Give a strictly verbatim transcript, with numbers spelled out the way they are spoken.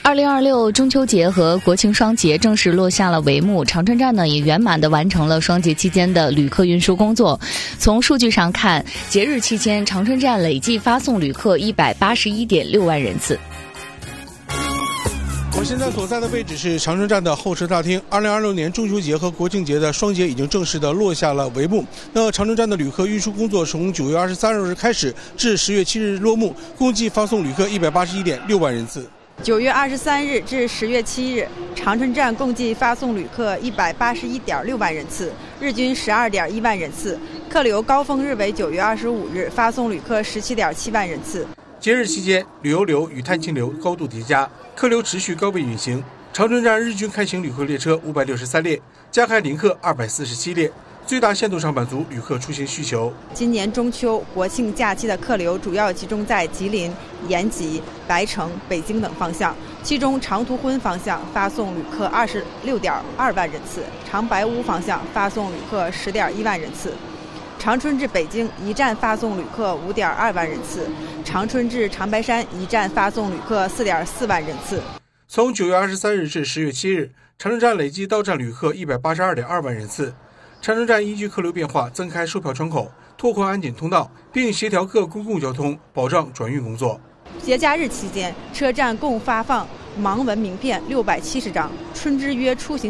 二零二六中秋节和国庆双节正式落下了帷幕，长春站呢也圆满地完成了双节期间的旅客运输工作。从数据上看，节日期间长春站累计发送旅客一百八十一点六万人次。 我现在所在的位置是长春站的候车大厅。二零二六年中秋节和国庆节的双节已经正式的落下了帷幕。那长春站的旅客运输工作从九月二十三日开始至十月七日落幕，共计发送旅客一百八十一点六万人次。 九月二十三日至十月七日，长春站共计发送旅客一百八十一点六万人次，日均十二点一万人次。客流高峰日为九月二十五日，发送旅客十七点七万人次。 节日期间，旅游流与探亲流高度叠加，客流持续高位运行。长春站日均开行旅客列车五百六十三列，加开临客二百四十七列，最大限度上满足旅客出行需求。 今年中秋、国庆假期的客流主要集中在吉林、延吉、白城、北京等方向，其中长途婚方向发送旅客二十六点二万人次，长白屋方向发送旅客十点一万人次。长春至北京一站发送旅客五点二万人次，长春至长白山一站发送旅客四点四万人次。 从九月二十三日至十月七日，长春站累计到站旅客一百八十二点二万人次。长春站依据客流变化，增开售票窗口，拓宽安检通道，并协调各公共交通，保障转运工作。 节假日期间，车站共发放盲文名片六百七十张，春之约出行